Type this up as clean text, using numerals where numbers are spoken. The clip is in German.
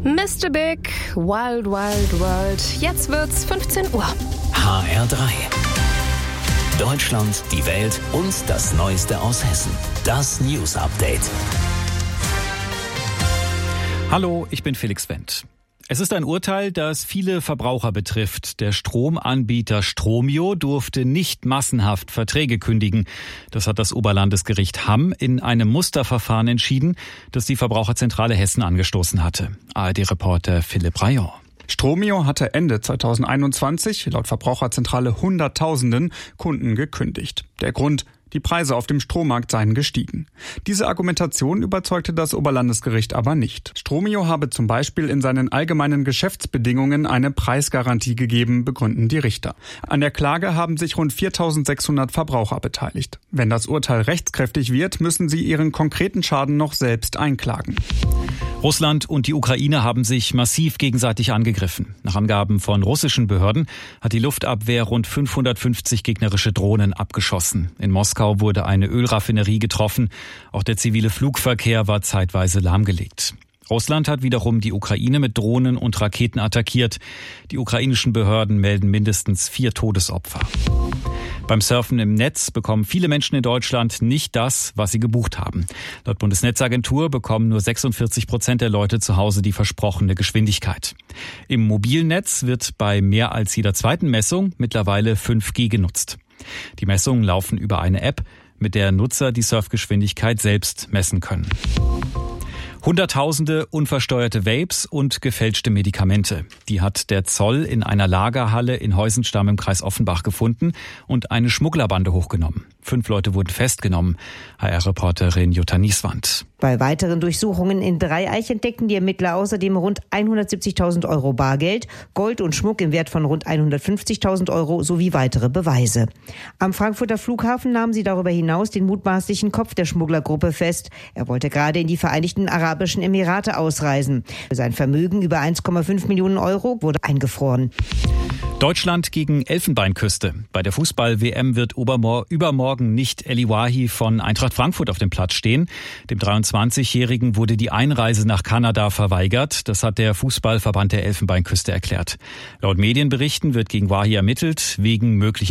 Mr. Big, Wild Wild World. Jetzt wird's 15 Uhr. HR3. Deutschland, die Welt und das Neueste aus Hessen. Das News Update. Hallo, ich bin Felix Wendt. Es ist ein Urteil, das viele Verbraucher betrifft. Der Stromanbieter Stromio durfte nicht massenhaft Verträge kündigen. Das hat das Oberlandesgericht Hamm in einem Musterverfahren entschieden, das die Verbraucherzentrale Hessen angestoßen hatte. ARD-Reporter Philipp Rayon. Stromio hatte Ende 2021 laut Verbraucherzentrale Hunderttausenden Kunden gekündigt. Der Grund: die Preise auf dem Strommarkt seien gestiegen. Diese Argumentation überzeugte das Oberlandesgericht aber nicht. Stromio habe zum Beispiel in seinen allgemeinen Geschäftsbedingungen eine Preisgarantie gegeben, begründen die Richter. An der Klage haben sich rund 4.600 Verbraucher beteiligt. Wenn das Urteil rechtskräftig wird, müssen sie ihren konkreten Schaden noch selbst einklagen. Russland und die Ukraine haben sich massiv gegenseitig angegriffen. Nach Angaben von russischen Behörden hat die Luftabwehr rund 550 gegnerische Drohnen abgeschossen. In Moskau wurde eine Ölraffinerie getroffen. Auch der zivile Flugverkehr war zeitweise lahmgelegt. Russland hat wiederum die Ukraine mit Drohnen und Raketen attackiert. Die ukrainischen Behörden melden mindestens 4 Todesopfer. Beim Surfen im Netz bekommen viele Menschen in Deutschland nicht das, was sie gebucht haben. Laut Bundesnetzagentur bekommen nur 46% der Leute zu Hause die versprochene Geschwindigkeit. Im mobilen Netz wird bei mehr als jeder zweiten Messung mittlerweile 5G genutzt. Die Messungen laufen über eine App, mit der Nutzer die Surfgeschwindigkeit selbst messen können. Hunderttausende unversteuerte Vapes und gefälschte Medikamente. Die hat der Zoll in einer Lagerhalle in Heusenstamm im Kreis Offenbach gefunden und eine Schmugglerbande hochgenommen. 5 Leute wurden festgenommen. HR-Reporterin Jutta Nieswand. Bei weiteren Durchsuchungen in Dreieich entdeckten die Ermittler außerdem rund 170.000 Euro Bargeld, Gold und Schmuck im Wert von rund 150.000 Euro sowie weitere Beweise. Am Frankfurter Flughafen nahmen sie darüber hinaus den mutmaßlichen Kopf der Schmugglergruppe fest. Er wollte gerade in die Vereinigten Arabischen Emirate ausreisen. Sein Vermögen über 1,5 Millionen Euro wurde eingefroren. Deutschland gegen Elfenbeinküste. Bei der Fußball-WM wird übermorgen nicht El Iwahi von Eintracht Frankfurt auf dem Platz stehen. Dem 23-Jährigen wurde die Einreise nach Kanada verweigert. Das hat der Fußballverband der Elfenbeinküste erklärt. Laut Medienberichten wird gegen Wahi ermittelt wegen möglicher